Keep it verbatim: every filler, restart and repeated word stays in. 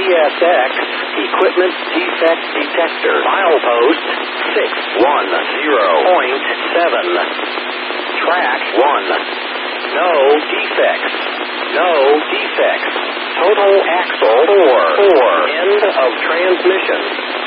S X, equipment defect detector. Milepost six one zero point seven. Track one. No defects. No defects. Total axle four. four. End of transmission.